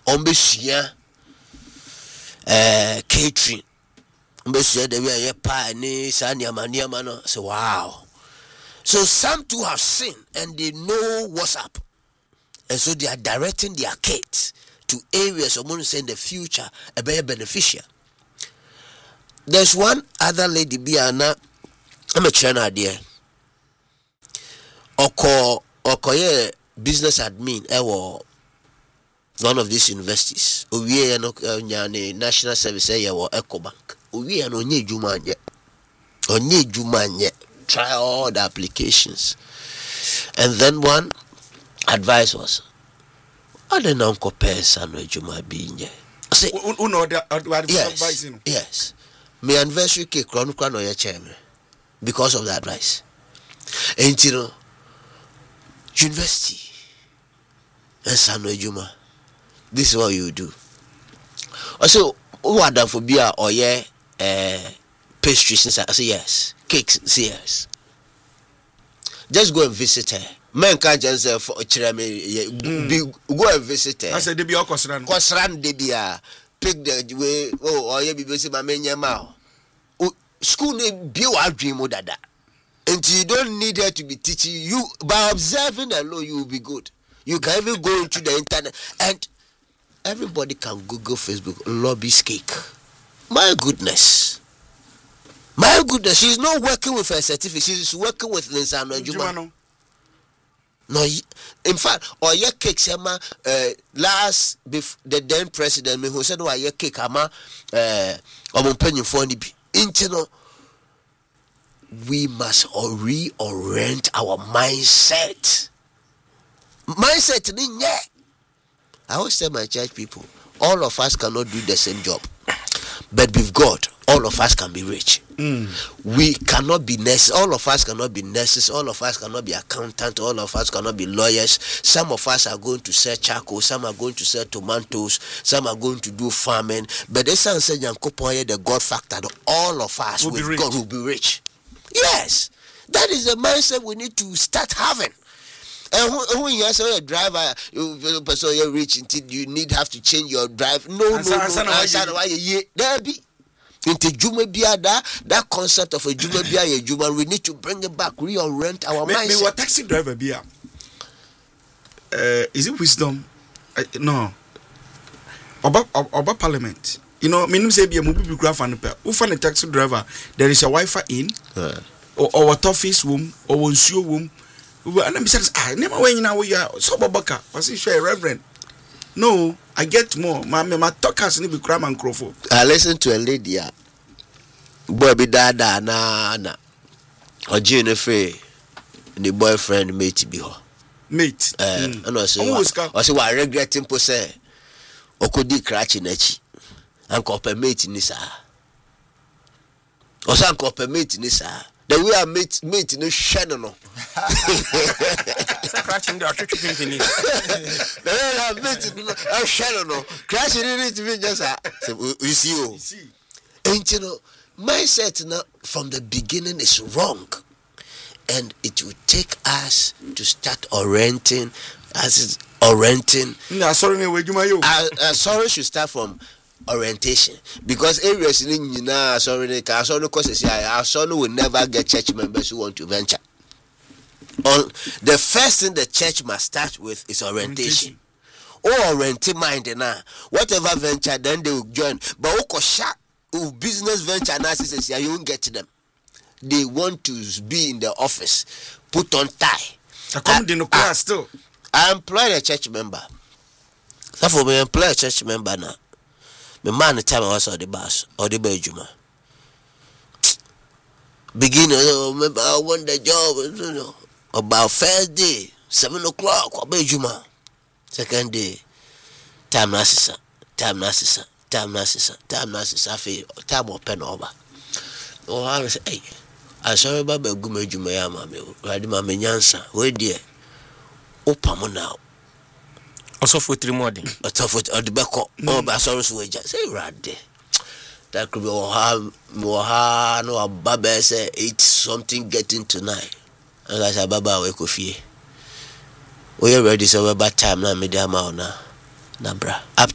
ombesua catering ombesua the way pa ni sani amaniama no say wow. So some too have seen and they know what's up, and so they are directing their kids to areas someone say in the future a better beneficial. There's one other lady Biana, I'm a trainer there. Okoye business admin one of these universities. Owie no national service Ecobank. Owie no onye juma nye. Try all the applications. And then one advice was, I don't know person no juma binye. Say yes. Yes. My anniversary cake no ye chairman because of the advice. And you know, university and Sano Juma. This is what you do. Also, who are done for beer or pastries? I say yes. Cakes, yes. Just go and visit her. Men can't just say for Chirame. Go and visit her. I said, Debbie Okosran. Kosran Debia. Pick the way. Oh, or you be busy my mania mouth. School name be our dream or dada. And you don't need her to be teaching you. By observing alone, you will be good. You can even go into the internet and everybody can Google Facebook Lobby's cake. My goodness, she's not working with her certificate. She's working with Linsano Juma. No, in fact, or your cake, Sama, last the then president, me who said, "Oh, your cake, Ama, penny for the internal." We must reorient our mindset. I always tell my church people, all of us cannot do the same job, but with God, all of us can be rich. We cannot be nurses. All of us cannot be nurses. All of us cannot be accountants. All of us cannot be lawyers. Some of us are going to sell charcoal. Some are going to sell tomatoes. Some are going to do farming. But this sounds like the God factor. All of us with God will be rich. Yes, that is the mindset we need to start having. And when you say a driver, you're rich until you have to change your drive. No. There be into Juma Biada, that concept of a Juma Bia Juma, we need to bring it back, reorient our mindset. What taxi driver Bia? Is it wisdom? No. About parliament. You know, minimum say be a mobile graph and who find a taxi driver. There is a Wi-Fi in, or a office room, or one show room. And I'm saying, I never went in our so Babaka. Was it share reverend? No, I get more. My talk has to be cram and crowford. I listen to a lady, Bobby Dada, na, or Jennifer, the boyfriend mate be her. Mate, and I say, I regret him, say, or could he cratch in echi. Uncle mate in this or some copper mate in this the way I mate in the shadow. No, crashing the architect in it. The way I mate in the shadow. No, crashing in it to me just you see. And you know, mindset now from the beginning is wrong, and it will take us to start orienting. Sorry should start from orientation, because areas in will never get church members who want to venture. The first thing the church must start with is orientation. Orienting mind now. Whatever venture, then they will join. But business venture analysis, you won't get to them. They want to be in the office, put on tie. I employed a church member. So for me, employ a church member now. My man, the time I was on the bus or the bedroom. Beginning, I want the job. About first day, 7 o'clock, or bedroom. Second day, time nasisa. Time open over. Oh, I say, hey, I saw about Gumejuma, mammy, Radima Menyansa, where dear. Opamo now. Also for 3 more days. Or the back of Basaurus wages. Say, Radde. That could be Moha, no, Baba say, it's something getting tonight. And I said, Baba, we could fear. We are ready, so about time now, Mediama, Nabra. Up